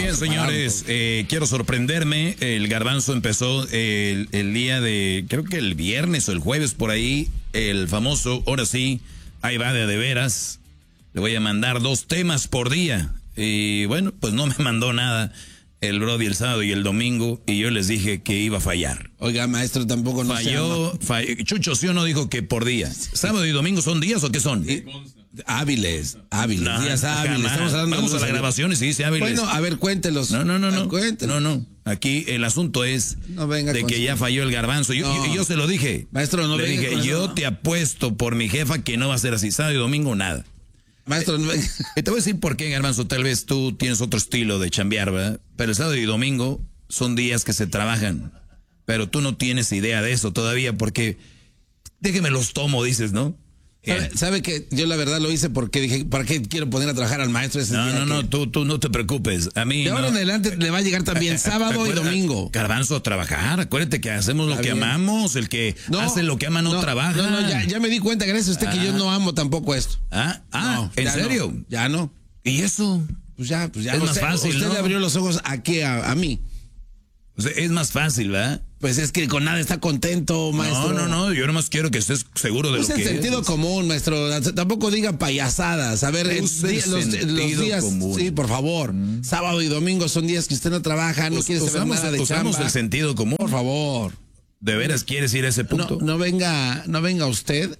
Oigan, señores, quiero sorprenderme. El Garbanzo empezó el día de, creo que el viernes o el jueves por ahí, el famoso, ahora sí, ahí va de veras. Le voy a mandar 2 temas por día. Y bueno, pues no me mandó nada el Brody el sábado y el domingo, y yo les dije que iba a fallar. Oiga, maestro, tampoco no falló. Chucho, ¿sí o no dijo que por día? ¿Sábado y domingo son días o qué son? Hábiles, no, días hábiles. Estamos hablando. Vamos a la grabación y se dice hábiles. Bueno, a ver, cuéntelos. No. Cuéntelos. No. Aquí el asunto es de que ya falló el Garbanzo. Yo se lo dije. Maestro, no le dije, yo te apuesto por mi jefa que no va a ser así. Sábado y domingo, nada. Maestro, no venga. Te voy a decir por qué, Garbanzo. Tal vez tú tienes otro estilo de chambear, ¿verdad? Pero el sábado y domingo son días que se trabajan. Pero tú no tienes idea de eso todavía porque déjeme los tomo, dices, ¿no? ¿Sabe que yo la verdad lo hice porque dije, ¿para qué quiero poner a trabajar al maestro ese día? No, tú no te preocupes. A mí de ahora en adelante le va a llegar también sábado y domingo. Garbanzo, a trabajar. Acuérdate que hacemos lo que amamos. El que hace lo que ama no trabaja. No, ya me di cuenta, gracias a usted, que yo no amo tampoco esto. ¿En serio? No, ya no. ¿Y eso? Pues ya. Es más fácil, usted le abrió los ojos aquí a mí. O sea, es más fácil, ¿verdad? Pues es que con nada está contento, maestro. No, yo nomás quiero que estés seguro de lo que es. Es el sentido común, maestro. Tampoco diga payasadas. A ver, los días común. Sí, por favor. Sábado y domingo son días que usted no trabaja, no quiere saber nada de chamba. Usamos el sentido común. Por favor. ¿De veras quieres ir a ese punto? No venga usted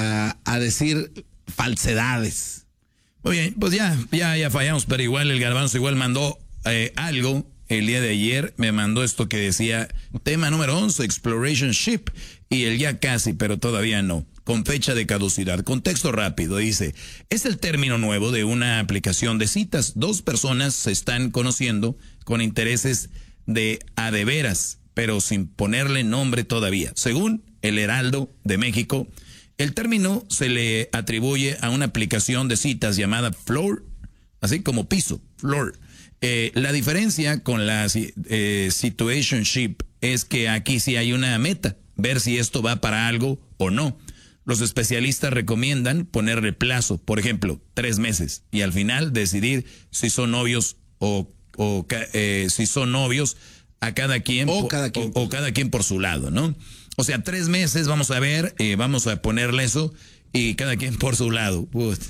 a decir falsedades. Muy bien, pues ya fallamos, pero igual el Garbanzo igual mandó algo. El día de ayer me mandó esto que decía, tema número 11, Exploration Ship, y el ya casi, pero todavía no, con fecha de caducidad. Contexto rápido, dice, es el término nuevo de una aplicación de citas. 2 personas se están conociendo con intereses de a de veras, pero sin ponerle nombre todavía. Según el Heraldo de México, el término se le atribuye a una aplicación de citas llamada Floor, así como piso, Floor. La diferencia con la situationship es que aquí sí hay una meta, ver si esto va para algo o no. Los especialistas recomiendan ponerle plazo, por ejemplo, 3 meses, y al final decidir si son novios o si son novios a cada quien o cada quien por su lado, ¿no? O sea, 3 meses, vamos a ver, vamos a ponerle eso y cada quien por su lado.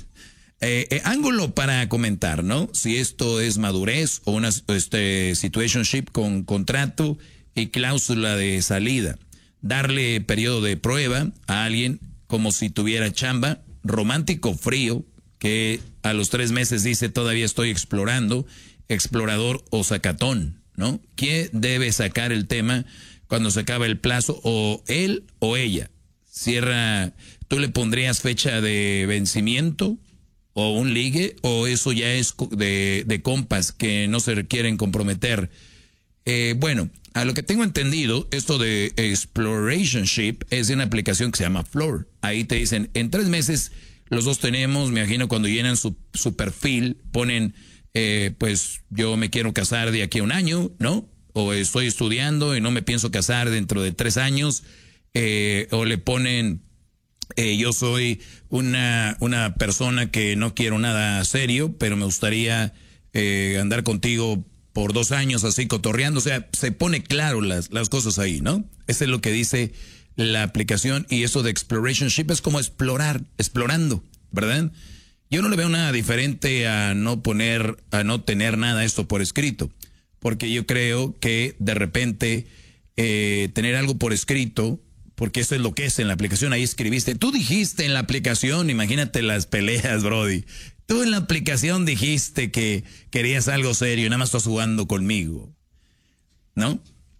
Ángulo para comentar, ¿no? Si esto es madurez o una situationship con contrato y cláusula de salida. Darle periodo de prueba a alguien como si tuviera chamba, romántico frío, que a los 3 meses dice todavía estoy explorando, explorador o sacatón, ¿no? ¿Quién debe sacar el tema cuando se acaba el plazo? O él o ella. Cierra, ¿tú le pondrías fecha de vencimiento? ¿O un ligue? ¿O eso ya es de compas que no se quieren comprometer? Bueno, a lo que tengo entendido, esto de Explorationship es de una aplicación que se llama Floor. Ahí te dicen, en 3 meses los 2 tenemos, me imagino cuando llenan su perfil, ponen, pues yo me quiero casar de aquí a 1 año, ¿no? O estoy estudiando y no me pienso casar dentro de 3 años. O le ponen... yo soy una persona que no quiero nada serio, pero me gustaría andar contigo por 2 años así cotorreando. O sea, se pone claro las cosas ahí, ¿no? Eso es lo que dice la aplicación, y eso de Explorationship es como explorando, ¿verdad? Yo no le veo nada diferente a no tener nada esto por escrito, porque yo creo que de repente tener algo por escrito, porque eso es lo que es en la aplicación, ahí escribiste, tú dijiste en la aplicación, imagínate las peleas, Brody, tú en la aplicación dijiste que querías algo serio y nada más estás jugando conmigo, ¿no?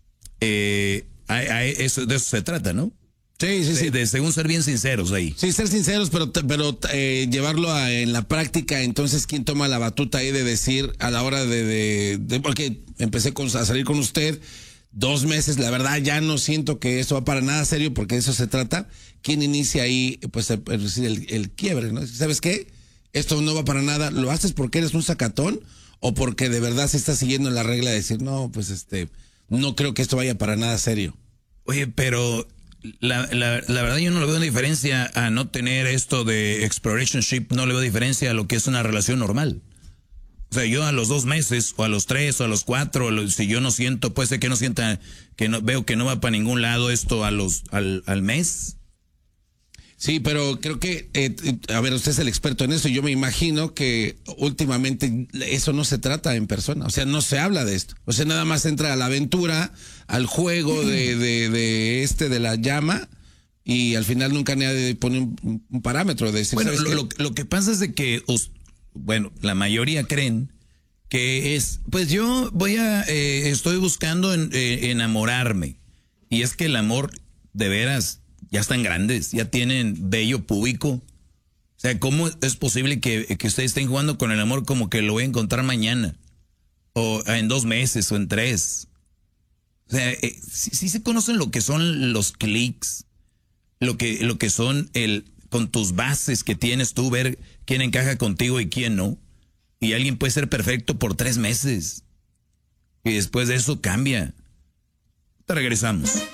De eso se trata, ¿no? Sí. Según ser bien sinceros ahí. Sí, ser sinceros, pero llevarlo en la práctica. Entonces, ¿quién toma la batuta ahí de decir a la hora de porque empecé a salir con usted 2 meses, la verdad ya no siento que esto va para nada serio, porque de eso se trata? ¿Quién inicia ahí pues el quiebre, ¿no? ¿Sabes qué? Esto no va para nada. ¿Lo haces porque eres un sacatón o porque de verdad se está siguiendo la regla de decir, no, pues no creo que esto vaya para nada serio? Oye, pero la verdad yo no le veo diferencia a no tener esto de explorationship, no le veo diferencia a lo que es una relación normal. O sea, yo a los 2 meses, o a los 3, o a los 4, si yo no siento, puede ser que no sienta, que no veo que no va para ningún lado esto al mes. Sí, pero creo que, a ver, usted es el experto en eso. Yo me imagino que últimamente eso no se trata en persona. O sea, no se habla de esto. O sea, nada más entra a la aventura, al juego de la llama, y al final nunca nadie pone un parámetro de decir. Bueno, lo que pasa es de que, bueno, la mayoría creen que es, pues yo estoy buscando enamorarme. Y es que el amor, de veras, ya están grandes, ya tienen vello púbico. O sea, ¿cómo es posible que ustedes estén jugando con el amor como que lo voy a encontrar mañana? O en 2 meses, o en 3. O sea, sí se conocen lo que son los clics, lo que son con tus bases que tienes tú, ver quién encaja contigo y quién no. Y alguien puede ser perfecto por 3 meses. Y después de eso cambia. Te regresamos.